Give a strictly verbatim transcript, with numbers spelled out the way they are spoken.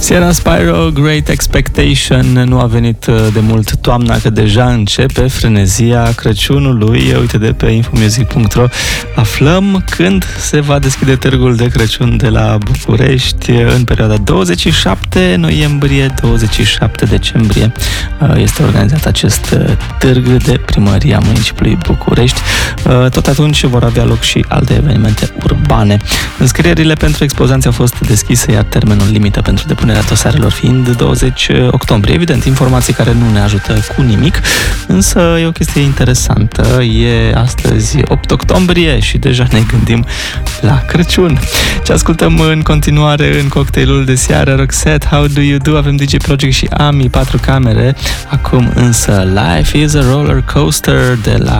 Sierra Spyro, Great Expectation. Nu a venit de mult toamna, că deja începe frenezia Crăciunului. Uite, de pe infomusic punct ro aflăm când se va deschide târgul de Crăciun de la București, în perioada douăzeci și șapte noiembrie - douăzeci și șapte decembrie. Este organizat acest târg de Primăria Municipiului București. Tot atunci vor avea loc și alte evenimente urbane. Înscrierile pentru expozanți au fost deschise, iar termenul limită pentru depunerea dosarelor fiind douăzeci octombrie. Evident, informații care nu ne ajută cu nimic, însă e o chestie interesantă. E astăzi opt octombrie și deja ne gândim la Crăciun. Ce ascultăm în continuare în cocktailul de seară? Roxette, How Do You Do? Avem D J Project și Ami, patru camere. Acum însă Life is a Roller Coaster de la